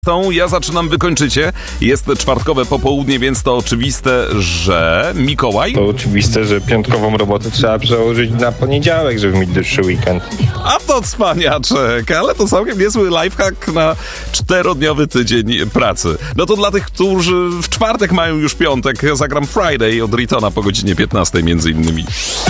Ja zaczynam, wykończycie. Jest czwartkowe popołudnie, więc to oczywiste, że Mikołaj... To oczywiste, że piątkową robotę trzeba przełożyć na poniedziałek, żeby mieć dłuższy weekend. A to cwaniaczek, ale to całkiem niezły lifehack na 4-dniowy tydzień pracy. No to dla tych, którzy w czwartek mają już piątek, zagram Friday od Ritona po godzinie 15 między innymi.